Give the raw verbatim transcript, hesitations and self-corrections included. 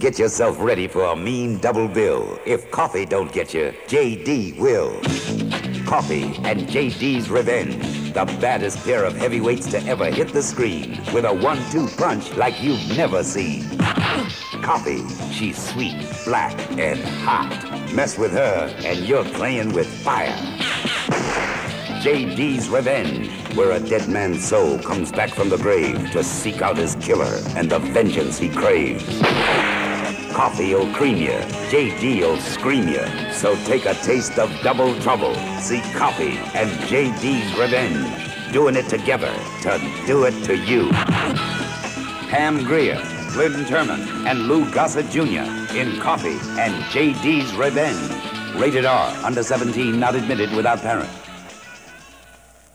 Get yourself ready for a mean double bill. If Coffee don't get you, J D will. Coffee and J D's Revenge. The baddest pair of heavyweights to ever hit the screen with a one two punch like you've never seen. Coffee, she's sweet, black, and hot. Mess with her and you're playing with fire. J D's Revenge, where a dead man's soul comes back from the grave to seek out his killer and the vengeance he craves. Coffee'll cream you, J D'll scream you. So take a taste of double trouble. See Coffee and J D's Revenge, doing it together to do it to you. Pam Grier, Lynn Turman, and Lou Gossett Junior in Coffee and J D's Revenge. Rated R, under seventeen, not admitted without parent.